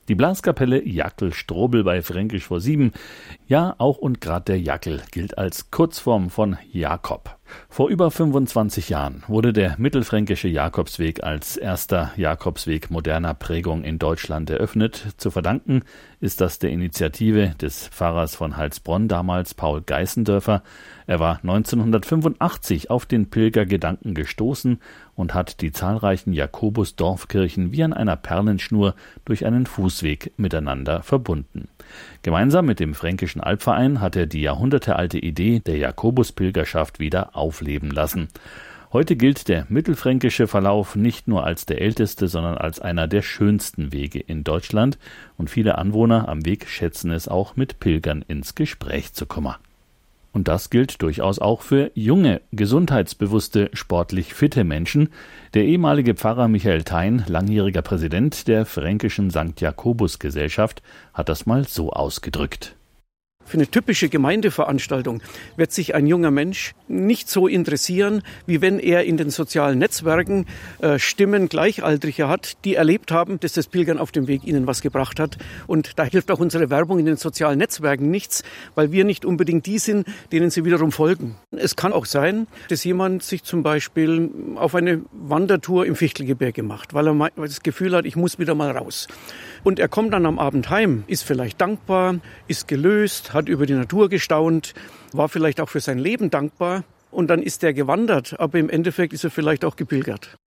Die Blaskapelle Jackel-Strobel bei Fränkisch vor 7. Ja, auch und gerade der Jackel gilt als Kurzform von Jakob. Vor über 25 Jahren wurde der mittelfränkische Jakobsweg als erster Jakobsweg moderner Prägung in Deutschland eröffnet. Zu verdanken ist das der Initiative des Pfarrers von Heilsbronn, damals Paul Geißendörfer. Er war 1985 auf den Pilgergedanken gestoßen und hat die zahlreichen Jakobus-Dorfkirchen wie an einer Perlenschnur durch einen Fußweg miteinander verbunden. Gemeinsam mit dem Fränkischen Albverein hat er die jahrhundertealte Idee der Jakobuspilgerschaft wieder aufleben lassen. Heute gilt der mittelfränkische Verlauf nicht nur als der älteste, sondern als einer der schönsten Wege in Deutschland, und viele Anwohner am Weg schätzen es auch, mit Pilgern ins Gespräch zu kommen. Und das gilt durchaus auch für junge, gesundheitsbewusste, sportlich fitte Menschen. Der ehemalige Pfarrer Michael Thein, langjähriger Präsident der Fränkischen St. Jakobus Gesellschaft, hat das mal so ausgedrückt. Für eine typische Gemeindeveranstaltung wird sich ein junger Mensch nicht so interessieren, wie wenn er in den sozialen Netzwerken Stimmen Gleichaltriger hat, die erlebt haben, dass das Pilgern auf dem Weg ihnen was gebracht hat. Und da hilft auch unsere Werbung in den sozialen Netzwerken nichts, weil wir nicht unbedingt die sind, denen sie wiederum folgen. Es kann auch sein, dass jemand sich zum Beispiel auf eine Wandertour im Fichtelgebirge macht, weil er das Gefühl hat, ich muss wieder mal raus. Und er kommt dann am Abend heim, ist vielleicht dankbar, ist gelöst, hat über die Natur gestaunt, war vielleicht auch für sein Leben dankbar, und dann ist er gewandert, aber im Endeffekt ist er vielleicht auch gepilgert.